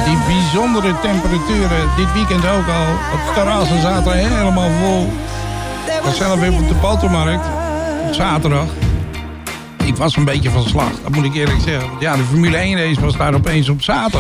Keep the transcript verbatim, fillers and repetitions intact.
die bijzondere temperaturen. Dit weekend ook al. Het terrassen zaten helemaal vol. Ik was zelf even op de Botermarkt. Op zaterdag. Ik was een beetje van slag. Dat moet ik eerlijk zeggen. Want ja, de Formule één race was daar opeens op zaterdag.